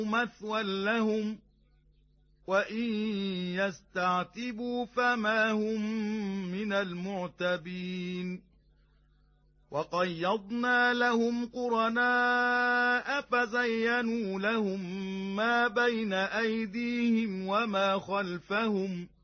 مثوى لهم وإن يستعتبوا فما هم من المعتبين وقيضنا لهم قرناء فزينوا لهم ما بين أيديهم وما خلفهم